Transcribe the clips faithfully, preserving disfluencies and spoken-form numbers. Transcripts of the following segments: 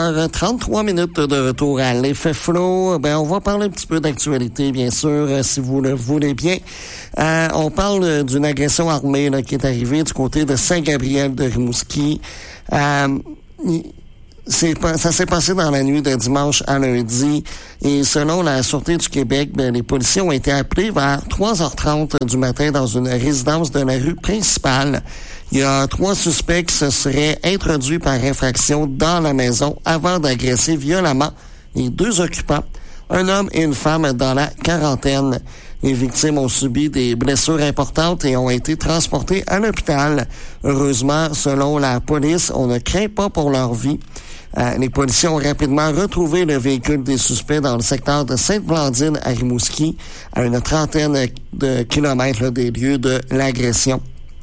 heures trente-trois minutes de retour à l'effet flow. Ben, on va parler un petit peu d'actualité, bien sûr, si vous le voulez bien. Euh, on parle d'une agression armée là, qui est arrivée du côté de Saint-Gabriel de Rimouski. Euh, C'est, ça s'est passé dans la nuit de dimanche à lundi et selon la Sûreté du Québec, ben, les policiers ont été appelés vers trois heures trente du matin dans une résidence de la rue principale. Il y a trois suspects qui se seraient introduits par infraction dans la maison avant d'agresser violemment les deux occupants, un homme et une femme dans la quarantaine. Les victimes ont subi des blessures importantes et ont été transportées à l'hôpital. Heureusement, selon la police, on ne craint pas pour leur vie. Euh, les policiers ont rapidement retrouvé le véhicule des suspects dans le secteur de Sainte-Blandine à Rimouski, à une trentaine de kilomètres là, des lieux de l'agression.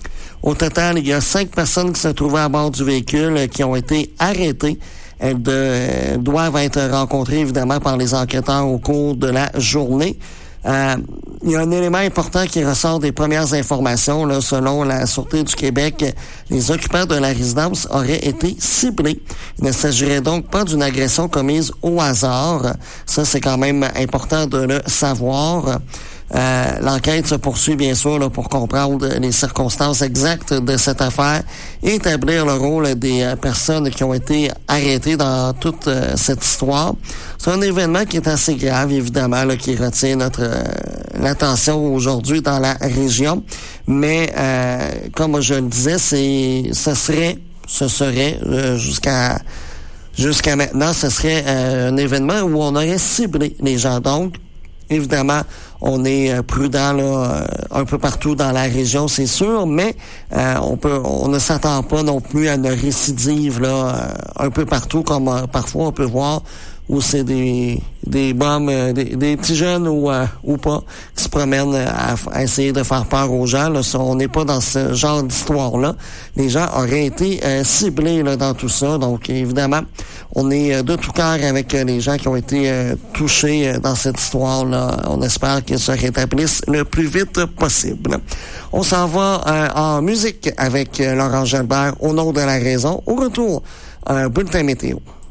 Au total, il y a cinq personnes qui se trouvaient à bord du véhicule euh, qui ont été arrêtées. Elles de, euh, doivent être rencontrées évidemment par les enquêteurs au cours de la journée. Euh, il y a un élément important qui ressort des premières informations. Là, selon la Sûreté du Québec, les occupants de la résidence auraient été ciblés. Il ne s'agirait donc pas d'une agression commise au hasard. Ça, c'est quand même important de le savoir. Euh, l'enquête se poursuit bien sûr là, pour comprendre les circonstances exactes de cette affaire et établir le rôle des euh, personnes qui ont été arrêtées dans toute euh, cette histoire. C'est un événement qui est assez grave, évidemment, là, qui retient notre euh, l'attention aujourd'hui dans la région. Mais euh, comme je le disais, c'est ce serait ce serait euh, jusqu'à jusqu'à maintenant, ce serait euh, un événement où on aurait ciblé les gens. Donc, évidemment, on est prudent là, un peu partout dans la région, c'est sûr, mais euh, on peut, on ne s'attend pas non plus à une récidive là, un peu partout, comme euh, parfois on peut voir où c'est des des bombes, des, des petits jeunes ou euh, ou pas qui se promènent à, à essayer de faire peur aux gens. Là. On n'est pas dans ce genre d'histoire-là. Les gens auraient été euh, ciblés là, dans tout ça. Donc, évidemment, on est de tout cœur avec euh, les gens qui ont été euh, touchés euh, dans cette histoire-là. On espère qu'ils se rétablissent le plus vite possible. On s'en va euh, en musique avec euh, Laurent Jalbert, Au nom de la raison. Au retour, un bulletin météo.